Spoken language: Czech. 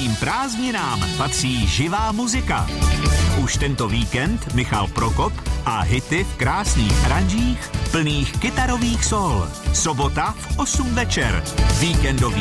Letním prázdninám patří živá muzika. Už tento víkend Michal Prokop a hity v krásných aranžích plných kytarových sol. Sobota v 8 večer. Víkendový